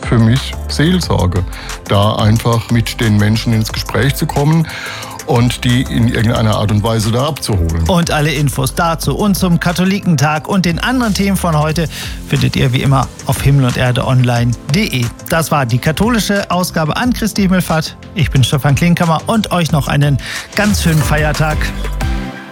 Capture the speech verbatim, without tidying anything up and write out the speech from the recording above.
für mich Seelsorge, da einfach mit den Menschen ins Gespräch zu kommen und die in irgendeiner Art und Weise da abzuholen. Und alle Infos dazu und zum Katholikentag und den anderen Themen von heute findet ihr wie immer auf himmel und erde online punkt de. Das war die katholische Ausgabe an Christi Himmelfahrt. Ich bin Stefan Klinkhammer und euch noch einen ganz schönen Feiertag.